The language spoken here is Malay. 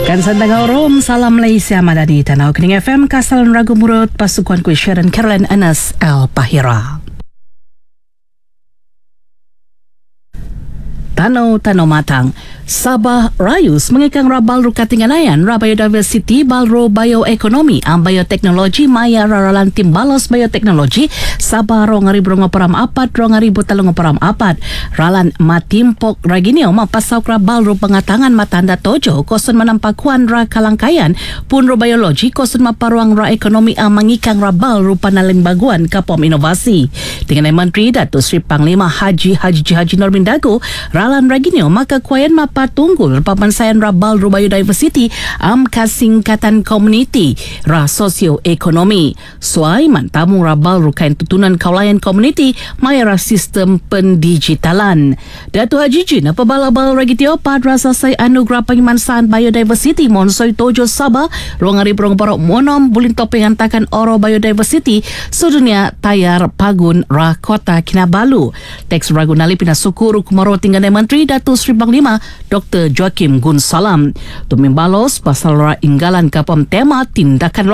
Kan sandang orom, salam Malaysia madani tanau Kening FM Kasalan Ragu Murut pasukan kuih Sharon Caroline Anas Al-Pahira. Tanau matang. Sabah Rayus mengekang rabal rukatinganayan ra biodiversity balro bioekonomi am bioteknologi maya raralan tim balos bioteknologi Sabah 2024 2034 ralan matimpok raginio mapasauk rabal ru pengatangan matanda tojo kosun menampakuan ra kalangkayan pun ru biologi kosun maparuang ra ekonomi am mengikang rabal ru panalimbaguan kapom inovasi dengan Menteri Datuk Seri Panglima Haji Nordin Dago ralan raginio maka kuayan tunggul papansayan rabal ru biodiversity am kasingkatan komuniti ra sosioekonomi suai mantamu rabal ru kain tutunan kaulayan komuniti maya sistem pendigitalan Datuk Haji Jin apa balabal ragitio pad rasa sai anugerah pengimansaan biodiversity monsoi tojo Sabah ruang hari perong-perong monom bulin topeng antakan oro biodiversity sedunia tayar pagun ra kota Kinabalu teks ragunali pinasukuru kumaro tinggal Menteri Datuk Seri Panglima Dr. Joaquim Gunsalam tu membalos pasal ra inggalan kapam tema tindakan